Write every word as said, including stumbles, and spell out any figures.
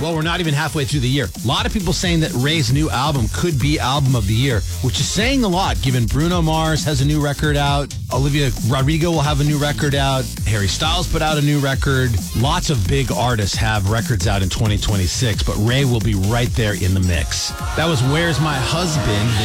Well, we're not even halfway through the year. A lot of people saying that Ray's new album could be album of the year, which is saying a lot given Bruno Mars has a new record out. Olivia Rodrigo will have a new record out. Harry Styles put out a new record. Lots of big artists have records out in twenty twenty-six, but Ray will be right there in the mix. That was Where's My Husband?